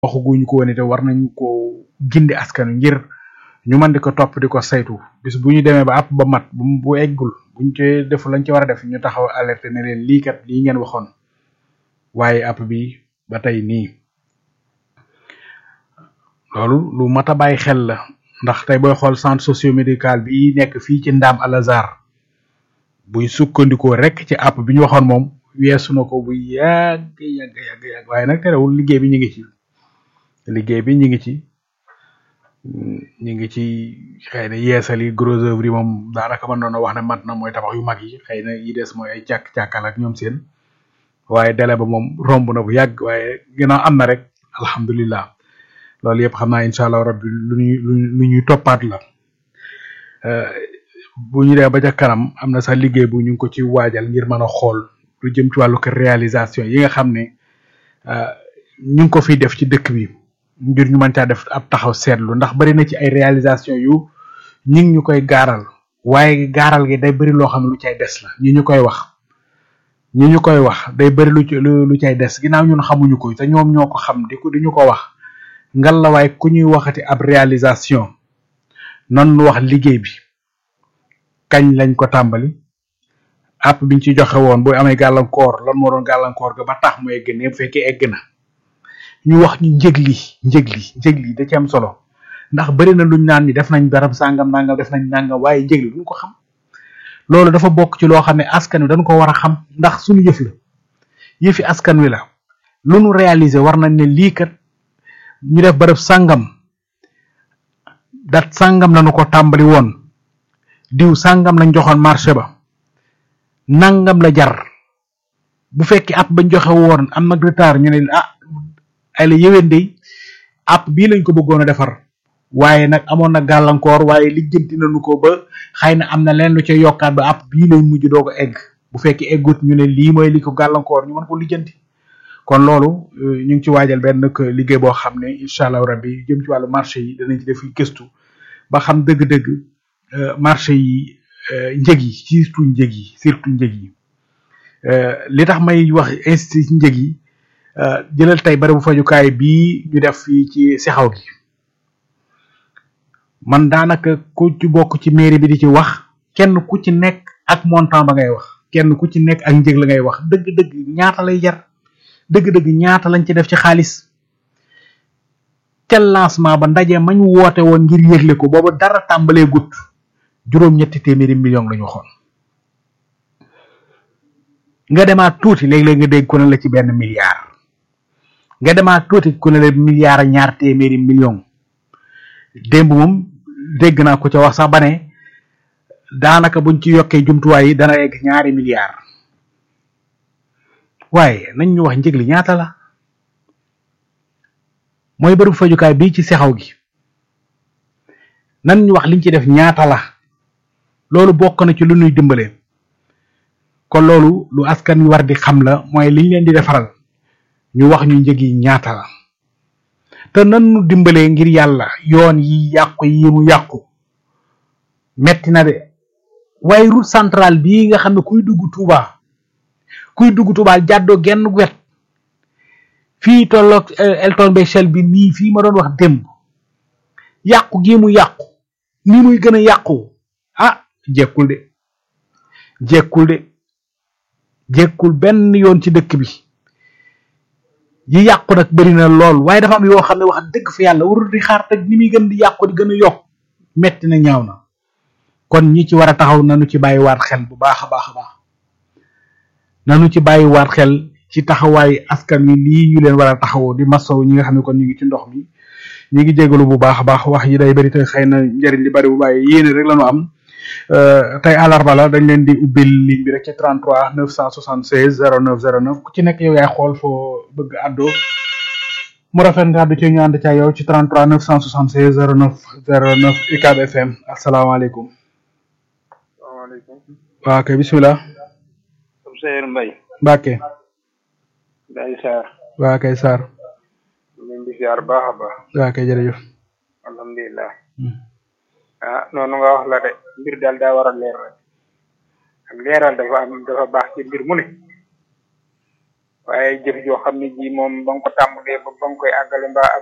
waxaguñ ko woon te war nañ ko gindi askan ngir ñu mën di ko topp di ko saytu bis bu ñu demee ba app ba mat bu eggul buñ ci def lañ ci war a def ñu taxaw alerte ne leen lii kat lii ngeen waxoon waaye app bi ba tey nii loolu lu mat a bàyyi xel la ndax tey booy xool centre socio-médical bi nekk fii ci Ndaam Al Azhar buy sukkandikoo rek ci app bi ñu waxoon moom weesu na ko bu yàgg waaye nag terewul liggéey bi ñu ngi ci ñu ngi ci xëy na yeesali gros œuvre yi moom daanaka mën noonu wax ne mat na mooy tabax yu mag yi xëy na yi des mooy ay càkkal ak ñoom seen waaye délai ba moom romb na bu yàgg waaye ginnaaw am na rek alhamdulillah loolu yëpp xam naa incha allah rabbi lu ñuy toppaat la bu ñu dee ba ca kanam am na sax liggéey bu ñu ngi ko ci waajal ngir mën a xool lu jëm ci wàllu réalisation yi nga xam ne ñu ngi ko fiy def ci dëkk bi ngir ñu mën caa def ab taxaw seetlu ndax bari na ci ay réalisation yu ñi ngi ñu koy gaaral waaye gaaral gi day bari loo xam ne lu cay des la ñi ñu koy wax day bari lu cay des ginnaaw ñun xamuñu ko te ñoom ñoo ko xam di ñu ko wax ngal la waaye ku ñuy waxati ab réalisation nan nu wax liggéey bi kañ lañ ko tàmbali app biñ ci joxe woon bu amee gàllankoor lan moo doon gàllankoor ga ba tax mu egg ne bu fekkee egg na ñu wax ñu njëg li da ci am solo ndax bari na luñ naan ni def nañ barab sangam nangam def nañ nangam waaye njëg li duñ ko xam loolu dafa bokk ci loo xam ne askan wi dañ ko war a xam ndax suñu yëf la yëfi askan wi la lu nu réaliser war nañ ne lii kat ñu def barab sangam dat sangam lañu ko tàmbali woon diw sangam lañ joxoon marché ba nangam la jar bu fekkee app bañ joxe woon am nag retard ñu ne ay la yéwén day app bii lañ ko bëggoon a defar waaye nag amoon na gàllankoor waaye lijjanti nañu ko ba xëy na am na leen lu ca yokkaat ba app bii lay mujj doo ko egg bu fekkee eggut ñu ne lii mooy li ko gàllankoor ñu mën ko lijjanti kon loolu ñu ngi ci waajal benn liggéey boo xam ne incha allah rabbi jëm ci wàllu marché yi danañ ci def gëstu ba xam dëgg-dëgg marché yi njëg yi surtout njëg yi li tax may wax insisté ci njëg yi jëlal tey barabu fajukaay bii ñu def fii ci sexaw gi man daanaka ku ci bokk ci mairie bi di ci wax kenn ku ci nekk ak montant ba ngay wax kenn ku ci nekk ak njëg la ngay wax dëgg-dëgg ñaata lay jar dëgg-dëgg ñaata lañ ci def ci xaalis ca lancement ba ndaje mañ woote woon ngir yëgle ko booba dara tàmbalee gut juróom-ñetti téeméeri million lañu waxoon nga demaat tuuti léeg-léeg nga dégg ku ne la ci benn milliard nga demaat tuuti ku ne la milliard ak ñaar téeméeri million démb moom dégg naa ko ca wax sax ba ne daanaka buñ ci yokkee jumtuwaay yi dana egg ñaari milliard waaye nañ ñu wax njëg li ñaata la mooy bërëb fajukaay bii ci sexaw gi nan ñu wax liñ ci def ñaata la loolu bokk na ci lu ñuy dimbale kon loolu lu askan wi war di xam la mooy liñ leen di defaral ñu wax ñu njëg yi ñaata la te nan ñu dimbalee ngir yàlla yoon yi yàqu yi mu yàqu metti na de waaye route centrale bii nga xam ne kuy dugg Touba jàddoo genn wet fii tolloog Elton Bechel bi nii fii ma doon wax démb yàqu gi mu yàqu ni muy gën a yàqu jekkul benn yoon ci dëkk bi yi yàqu nag bari na lool waaye dafa am yoo xam ne wax dëgg fa yàlla warul di xaar te ni muy gën di yàqu di gën a yokk metti na ñaaw na kon ñi ci war a taxaw nanu ci bàyyiwaat xel bu baax a baax nanu ci bàyyiwaat xel ci taxawaay askan wi lii ñu leen war a taxawoo di masaw ñi nga xam ne kon ñu ngi ci ndox mi ñi ngi jégalu bu baax a baax wax yi day bari te xëy na njëriñ li bari bu bàyyi yéene rek lañu am tey àllarba la dañ leen di ubbil ligne bi rek ci 33 976 0909 ku ci nekk yow yaay xool foo bëgg àddoo mu rafet nga àddu ci ñu ànd ca yow ci 33 976 0909 UCAB FM asalaamaaleykum. salaamaaleykum. waaw kay bisimilah. Seydou Mbaye. Mbacke. Baye Sarr. waaw kay Sarr. ñu ngi di ziar baax a baax. waaw kay jërëjëf. alhamdulilah. noonu nga wax la de mbir daal daa war a leer rek ak leeral dafa baax ci mbir mu ne waaye jëf joo xam ne ji moom ba nga ko tàmbalee ba nga koy àggale mbaa